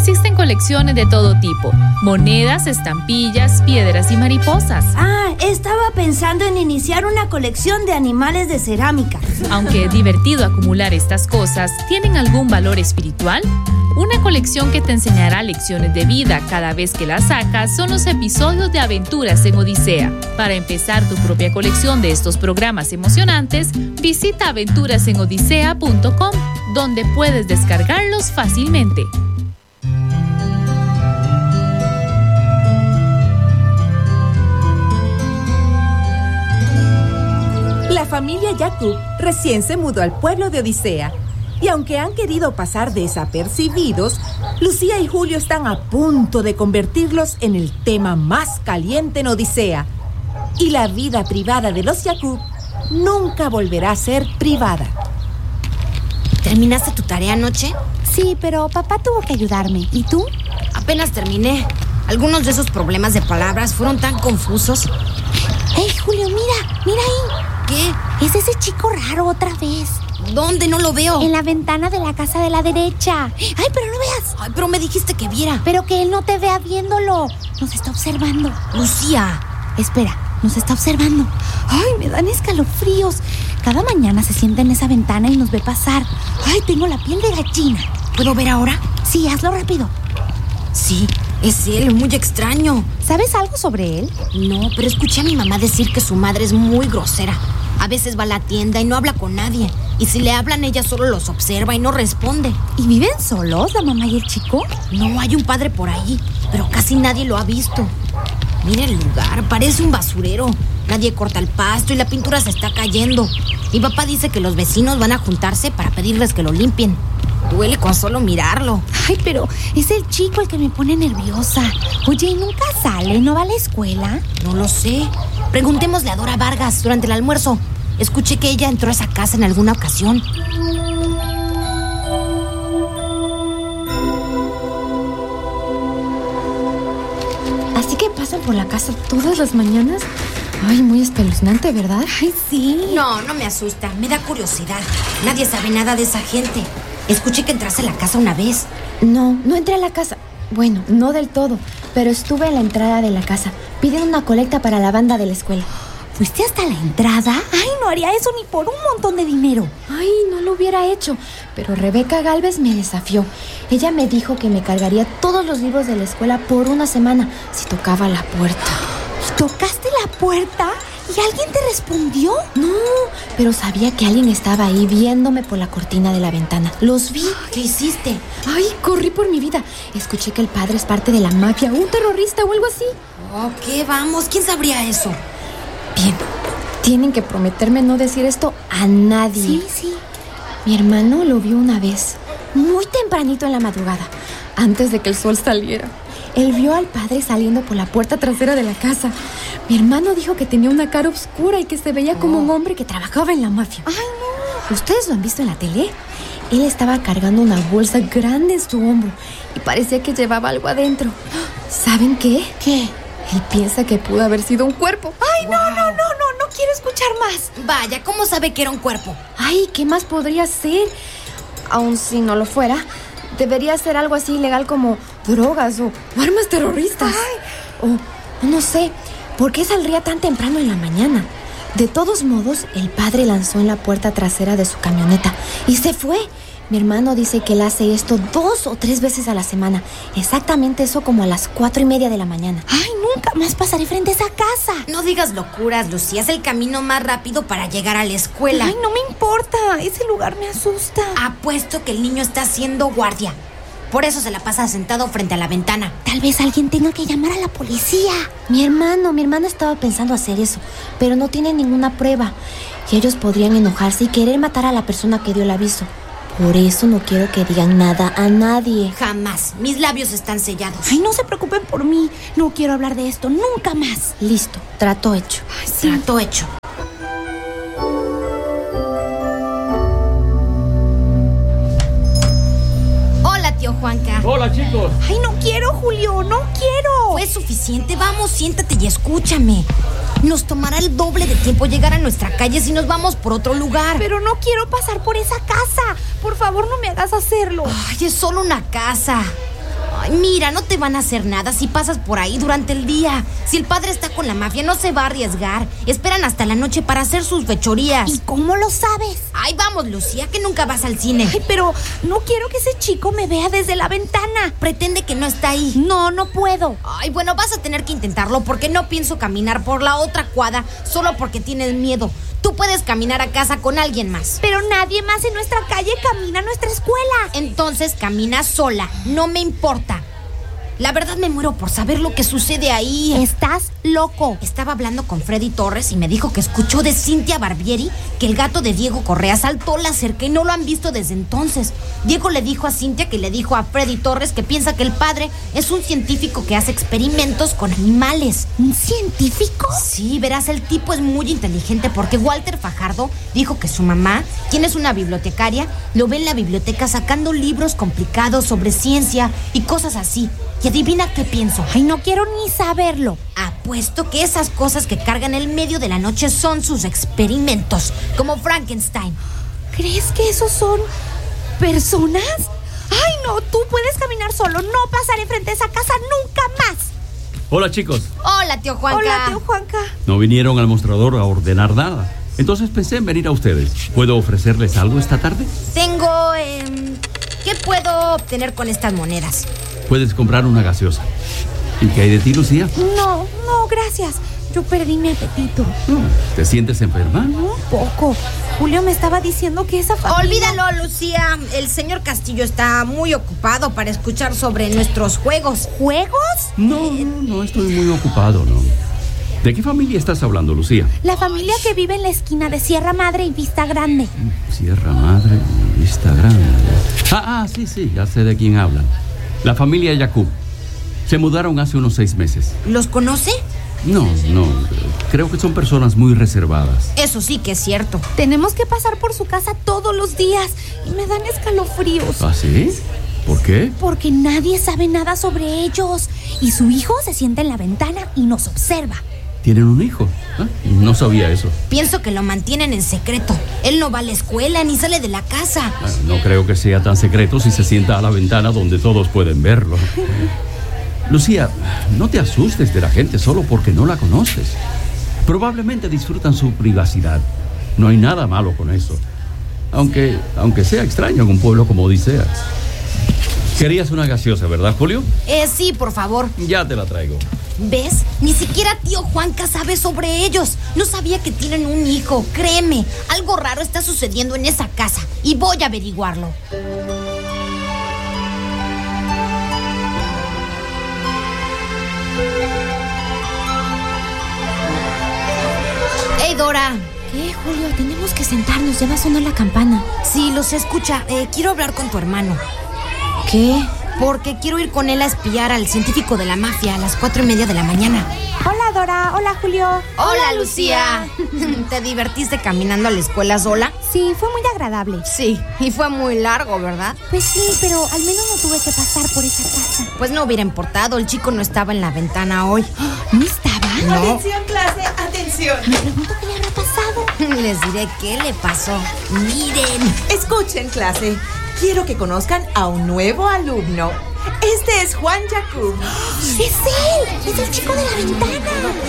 existen colecciones de todo tipo: monedas, estampillas, piedras y mariposas. Estaba pensando en iniciar una colección de animales de cerámica. Aunque es divertido acumular estas cosas, ¿tienen algún valor espiritual? Una colección que te enseñará lecciones de vida cada vez que la sacas son los episodios de Aventuras en Odisea. Para empezar tu propia colección de estos programas emocionantes, visita aventurasenodisea.com, donde puedes descargarlos fácilmente. La familia Jakub recién se mudó al pueblo de Odisea. Y aunque han querido pasar desapercibidos, Lucía y Julio están a punto de convertirlos en el tema más caliente en Odisea. Y la vida privada de los Jakub nunca volverá a ser privada. ¿Terminaste tu tarea anoche? Sí, pero papá tuvo que ayudarme. ¿Y tú? Apenas terminé. Algunos de esos problemas de palabras fueron tan confusos. ¡Hey, Julio, mira ahí! ¿Qué? Es ese chico raro otra vez. ¿Dónde? No lo veo. En la ventana de la casa de la derecha. ¡Ay, pero no veas! Ay, pero me dijiste que viera. Pero que él no te vea viéndolo. Nos está observando. Lucía. Espera, nos está observando. ¡Ay, me dan escalofríos! Cada mañana se sienta en esa ventana y nos ve pasar. ¡Ay, tengo la piel de gallina! ¿Puedo ver ahora? Sí, hazlo rápido. Sí, es él, muy extraño. ¿Sabes algo sobre él? No, pero escuché a mi mamá decir que su madre es muy grosera. A veces va a la tienda y no habla con nadie. Y si le hablan, ella solo los observa y no responde. ¿Y viven solos, la mamá y el chico? No, hay un padre por ahí, pero casi nadie lo ha visto. Mira el lugar, parece un basurero. Nadie corta el pasto y la pintura se está cayendo. Mi papá dice que los vecinos van a juntarse para pedirles que lo limpien. Duele con solo mirarlo. Ay, pero es el chico el que me pone nerviosa. Oye, ¿y nunca sale? ¿No va a la escuela? No lo sé. Preguntémosle a Dora Vargas durante el almuerzo. Escuché que ella entró a esa casa en alguna ocasión. ¿Así que pasan por la casa todas las mañanas? Ay, muy espeluznante, ¿verdad? Ay, sí. No me asusta, me da curiosidad. Nadie sabe nada de esa gente. Escuché que entraste a la casa una vez. No entré a la casa. Bueno, no del todo, pero estuve en la entrada de la casa pidiendo una colecta para la banda de la escuela. ¿Fuiste hasta la entrada? Ay, no haría eso ni por un montón de dinero. Ay, no lo hubiera hecho, pero Rebeca Galvez me desafió. Ella me dijo que me cargaría todos los libros de la escuela por una semana si tocaba la puerta. ¿Y tocaste la puerta? ¿Y alguien te respondió? No, pero sabía que alguien estaba ahí viéndome por la cortina de la ventana. Los vi. ¿Qué hiciste? Ay, corrí por mi vida. Escuché que el padre es parte de la mafia, un terrorista o algo así. Oh, ¿qué? Vamos, ¿quién sabría eso? Bien, tienen que prometerme no decir esto a nadie. Sí. Mi hermano lo vio una vez, muy tempranito en la madrugada, antes de que el sol saliera. Él vio al padre saliendo por la puerta trasera de la casa. Mi hermano dijo que tenía una cara oscura y que se veía como un hombre que trabajaba en la mafia. Ay, no. ¿Ustedes lo han visto en la tele? Él estaba cargando una bolsa grande en su hombro y parecía que llevaba algo adentro. ¿Saben qué? ¿Qué? Él piensa que pudo haber sido un cuerpo. Ay, no quiero escuchar más. Vaya, ¿cómo sabe que era un cuerpo? Ay, ¿qué más podría ser? Aun si no lo fuera, debería ser algo así ilegal como drogas o armas terroristas. Ay. O no sé, ¿por qué saldría tan temprano en la mañana? De todos modos, el padre lanzó en la puerta trasera de su camioneta y se fue. Mi hermano dice que él hace esto 2 o 3 veces a la semana. Exactamente eso como a las 4:30 de la mañana. Ay, nunca más pasaré frente a esa casa. No digas locuras, Lucía. Es el camino más rápido para llegar a la escuela. Ay, no me importa. Ese lugar me asusta. Apuesto que el niño está haciendo guardia. Por eso se la pasa sentado frente a la ventana. Tal vez alguien tenga que llamar a la policía. Mi hermano estaba pensando hacer eso, pero no tiene ninguna prueba. Y ellos podrían enojarse y querer matar a la persona que dio el aviso. Por eso no quiero que digan nada a nadie. Jamás. Mis labios están sellados. Ay, no se preocupen por mí. No quiero hablar de esto nunca más. Listo, trato hecho. Ay, sí. Trato hecho. Hola, tío Juanca. Hola, chicos. Ay, no quiero, Julio, no quiero. Fue suficiente. Vamos, siéntate y escúchame. Nos tomará el doble de tiempo llegar a nuestra calle si nos vamos por otro lugar. Pero no quiero pasar por esa casa. Por favor, no me hagas hacerlo. Ay, es solo una casa. Ay, mira, no te van a hacer nada si pasas por ahí durante el día. Si el padre está con la mafia, no se va a arriesgar. Esperan hasta la noche para hacer sus fechorías. ¿Y cómo lo sabes? Ay, vamos, Lucía, que nunca vas al cine. Ay, pero no quiero que ese chico me vea desde la ventana. Pretende que no está ahí. No, no puedo. Ay, bueno, vas a tener que intentarlo porque no pienso caminar por la otra cuadra solo porque tienes miedo. Tú puedes caminar a casa con alguien más. Pero nadie más en nuestra calle camina a nuestra escuela. Entonces camina sola, no me importa. La verdad me muero por saber lo que sucede ahí. Estás loco. Estaba hablando con Freddy Torres y me dijo que escuchó de Cintia Barbieri que el gato de Diego Correa saltó la cerca y no lo han visto desde entonces. Diego le dijo a Cintia que le dijo a Freddy Torres que piensa que el padre es un científico que hace experimentos con animales. ¿Un científico? Sí, verás, el tipo es muy inteligente porque Walter Fajardo dijo que su mamá, quien es una bibliotecaria, lo ve en la biblioteca sacando libros complicados sobre ciencia y cosas así. Y adivina qué pienso. Ay, no quiero ni saberlo. Apuesto que esas cosas que cargan en medio de la noche son sus experimentos, como Frankenstein. ¿Crees que esos son personas? Ay, no, tú puedes caminar solo. No pasaré frente a esa casa nunca más. Hola, chicos. Hola, tío Juanca. Hola, tío Juanca. No vinieron al mostrador a ordenar nada. Entonces pensé en venir a ustedes. ¿Puedo ofrecerles algo esta tarde? Tengo... ¿Qué puedo obtener con estas monedas? Puedes comprar una gaseosa. ¿Y qué hay de ti, Lucía? No, gracias. Yo perdí mi apetito. ¿Te sientes enferma? Un poco. Julio me estaba diciendo que esa familia... Olvídalo, Lucía. El señor Castillo está muy ocupado para escuchar sobre nuestros juegos. ¿Juegos? No estoy muy ocupado, ¿no? ¿De qué familia estás hablando, Lucía? La familia que vive en la esquina de Sierra Madre y Vista Grande. Sierra Madre y Vista Grande. Sí, ya sé de quién hablan. La familia Yacoub. Se mudaron hace unos 6 meses. ¿Los conoce? No. Creo que son personas muy reservadas. Eso sí que es cierto. Tenemos que pasar por su casa todos los días y me dan escalofríos. ¿Ah, sí? ¿Por qué? Porque nadie sabe nada sobre ellos. Y su hijo se sienta en la ventana y nos observa. ¿Tienen un hijo? No sabía eso. Pienso que lo mantienen en secreto. Él no va a la escuela ni sale de la casa. No creo que sea tan secreto si se sienta a la ventana donde todos pueden verlo. Lucía, no te asustes de la gente solo porque no la conoces. Probablemente disfrutan su privacidad. No hay nada malo con eso. Aunque sea extraño en un pueblo como Odisea. Querías una gaseosa, ¿verdad, Julio? Sí, por favor. Ya te la traigo. ¿Ves? Ni siquiera tío Juanca sabe sobre ellos. No sabía que tienen un hijo, créeme. Algo raro está sucediendo en esa casa y voy a averiguarlo. ¡Hey, Dora! ¿Qué, Julio? Tenemos que sentarnos, ya va a sonar la campana. Sí, los escucha. Quiero hablar con tu hermano. ¿Qué? Porque quiero ir con él a espiar al científico de la mafia a las 4:30 de la mañana. Hola, Dora. Hola, Julio. ¡Hola, Lucía! ¿Te divertiste caminando a la escuela sola? Sí, fue muy agradable. Sí, y fue muy largo, ¿verdad? Pues sí, pero al menos no tuve que pasar por esa casa. Pues no hubiera importado, el chico no estaba en la ventana hoy. ¿No estaba? No. Atención, clase, atención. Me pregunto qué le habrá pasado. Les diré qué le pasó. ¡Miren! Escuchen, clase. Quiero que conozcan a un nuevo alumno. Este es Juan Yacoub. ¡Es él! ¡Es el chico de la ventana!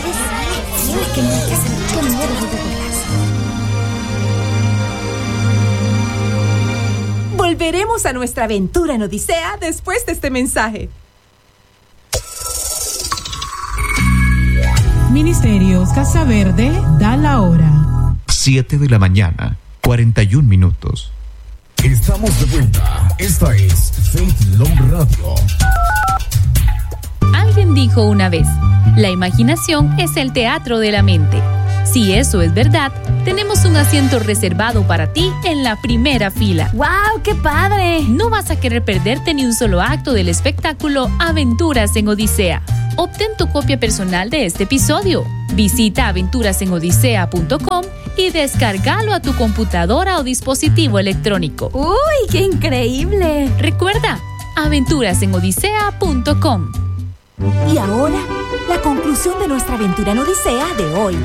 Volveremos a nuestra aventura en Odisea después de este mensaje. Ministerios Casa Verde da la hora. 7 de la mañana, 41 minutos. Estamos de vuelta. Esta es Faith Long Radio. Alguien dijo una vez, la imaginación es el teatro de la mente. Si eso es verdad, tenemos un asiento reservado para ti en la primera fila. ¡Wow! ¡Qué padre! No vas a querer perderte ni un solo acto del espectáculo Aventuras en Odisea. Obtén tu copia personal de este episodio. Visita aventurasenodisea.com y descárgalo a tu computadora o dispositivo electrónico. ¡Uy, qué increíble! Recuerda, aventurasenodisea.com. Y ahora, la conclusión de nuestra aventura en Odisea de hoy.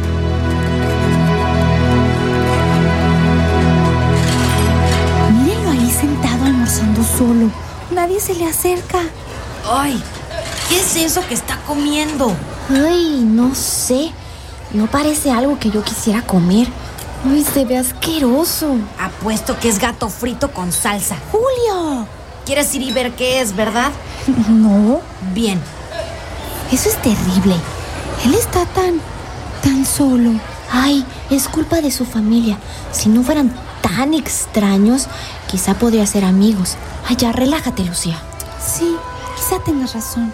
Mírenlo ahí sentado almorzando solo. Nadie se le acerca. Ay, ¿qué es eso que está comiendo? Ay, no sé. No parece algo que yo quisiera comer. Ay, se ve asqueroso. Apuesto que es gato frito con salsa. ¡Julio! ¿Quieres ir y ver qué es, verdad? No. Bien. Eso es terrible. Él está tan solo. Ay, es culpa de su familia. Si no fueran tan extraños, quizá podría ser amigos. Ay, ya, relájate, Lucía. Sí, quizá tengas razón.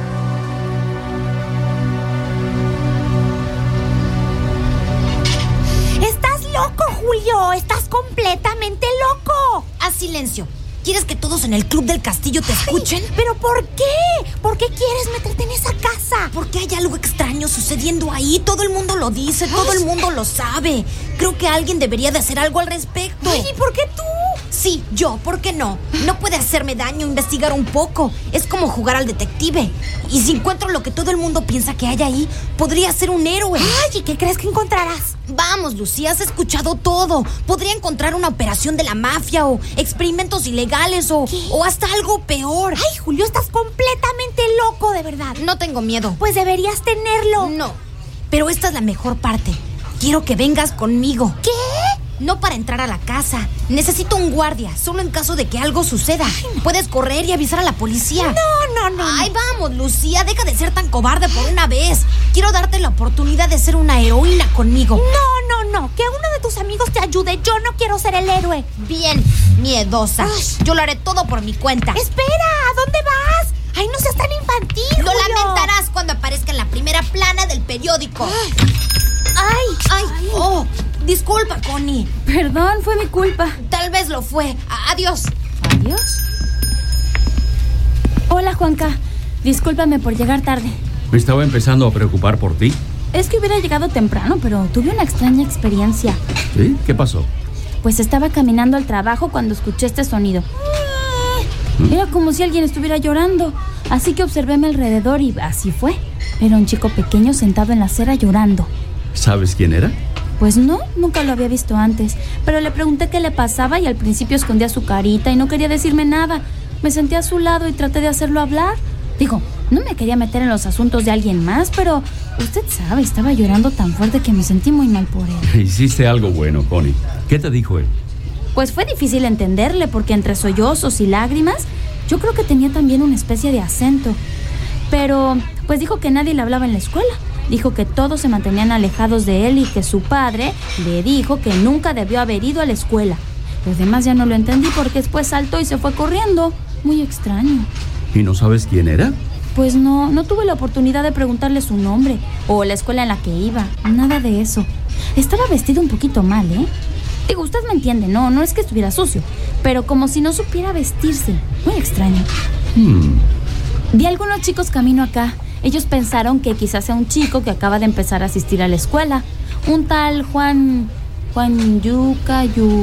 ¡Estás loco, Julio! ¡Estás completamente loco! Haz silencio. ¿Quieres que todos en el club del castillo te escuchen? Ay, ¿pero por qué? ¿Por qué quieres meterte en esa casa? Porque hay algo extraño sucediendo ahí. Todo el mundo lo dice, todo el mundo lo sabe. Creo que alguien debería de hacer algo al respecto. Ay, ¿y por qué tú? Sí, yo, ¿por qué no? No puede hacerme daño investigar un poco. Es como jugar al detective. Y si encuentro lo que todo el mundo piensa que hay ahí, podría ser un héroe. Ay, ¿y qué crees que encontrarás? Vamos, Lucía, has escuchado todo. Podría encontrar una operación de la mafia o experimentos ilegales o hasta algo peor. Ay, Julio, estás completamente loco, de verdad. No tengo miedo. Pues deberías tenerlo. No, pero esta es la mejor parte. Quiero que vengas conmigo. ¿Qué? No para entrar a la casa. Necesito un guardia, solo en caso de que algo suceda. Puedes correr y avisar a la policía. No. Ay, vamos, Lucía, deja de ser tan cobarde por una vez. Quiero darte la oportunidad de ser una heroína conmigo. No. Que uno de tus amigos te ayude. Yo no quiero ser el héroe. Bien, miedosa. Ay. Yo lo haré todo por mi cuenta. Espera, ¿a dónde vas? Ay, no seas tan infantil, Lo Julio. lamentarás cuando aparezca en la primera plana del periódico. Ay. Oh, disculpa, Connie. Perdón, fue mi culpa. Tal vez lo fue. Adiós. ¿Adiós? Hola, Juanca. Discúlpame por llegar tarde. Me estaba empezando a preocupar por ti. Es que hubiera llegado temprano, pero tuve una extraña experiencia. ¿Sí? ¿Qué pasó? Pues estaba caminando al trabajo cuando escuché este sonido. Era como si alguien estuviera llorando. Así que observé a mi alrededor y así fue. Era un chico pequeño sentado en la acera llorando. ¿Sabes quién era? Pues no, nunca lo había visto antes. Pero le pregunté qué le pasaba y al principio escondía su carita y no quería decirme nada. Me senté a su lado y traté de hacerlo hablar. Digo, no me quería meter en los asuntos de alguien más, pero usted sabe, estaba llorando tan fuerte que me sentí muy mal por él. Hiciste algo bueno, Connie. ¿Qué te dijo él? Pues fue difícil entenderle porque entre sollozos y lágrimas, yo creo que tenía también una especie de acento. Pero, pues dijo que nadie le hablaba en la escuela. Dijo que todos se mantenían alejados de él y que su padre le dijo que nunca debió haber ido a la escuela. Los demás ya no lo entendí porque después saltó y se fue corriendo. Muy extraño. ¿Y no sabes quién era? Pues no tuve la oportunidad de preguntarle su nombre o la escuela en la que iba. Nada de eso. Estaba vestido un poquito mal, ¿eh? Digo, usted me entiende, no es que estuviera sucio, pero como si no supiera vestirse. Muy extraño. Vi a algunos chicos camino acá. Ellos pensaron que quizás sea un chico que acaba de empezar a asistir a la escuela. Un tal Juan Yuca,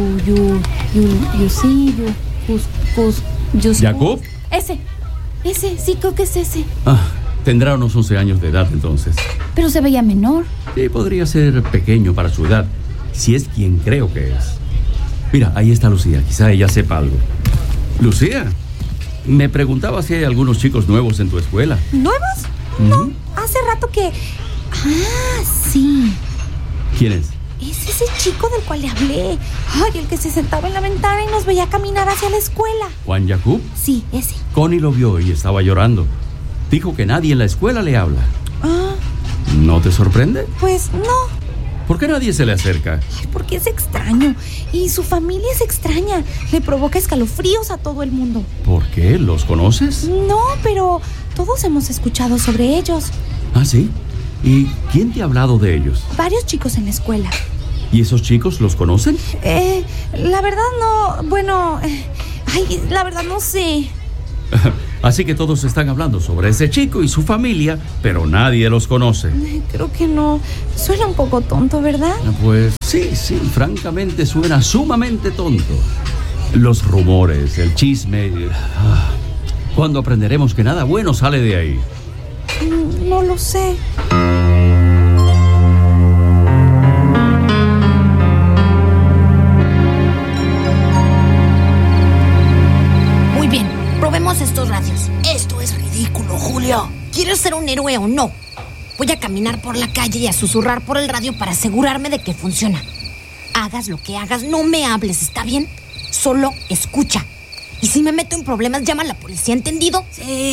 ¿Jacob? Ese, sí, creo que es ese. Tendrá unos 11 años de edad entonces. Pero se veía menor. Sí, podría ser pequeño para su edad, si es quien creo que es. Mira, ahí está Lucía, quizá ella sepa algo. Lucía, me preguntaba si hay algunos chicos nuevos en tu escuela. ¿Nuevos? No, hace rato que... sí. ¿Quién es? Es ese chico del cual le hablé. Ay, el que se sentaba en la ventana y nos veía caminar hacia la escuela. ¿Juan Jacob? Sí, ese. Connie lo vio y estaba llorando. Dijo que nadie en la escuela le habla. ¿No te sorprende? Pues no. ¿Por qué nadie se le acerca? Ay, porque es extraño. Y su familia es extraña. Le provoca escalofríos a todo el mundo. ¿Por qué? ¿Los conoces? No, pero todos hemos escuchado sobre ellos. ¿Ah, sí? ¿Y quién te ha hablado de ellos? Varios chicos en la escuela. ¿Y esos chicos los conocen? La verdad no... Bueno... la verdad no sé. Así que todos están hablando sobre ese chico y su familia, pero nadie los conoce. Creo que no. Suena un poco tonto, ¿verdad? Pues sí, francamente suena sumamente tonto. Los rumores, el chisme... ¿Cuándo aprenderemos que nada bueno sale de ahí? No lo sé. Muy bien, probemos estos radios. Esto es ridículo, Julio. ¿Quieres ser un héroe o no? Voy a caminar por la calle y a susurrar por el radio para asegurarme de que funciona. Hagas lo que hagas, no me hables, ¿está bien? Solo escucha. Y si me meto en problemas, llama a la policía, ¿entendido? Sí.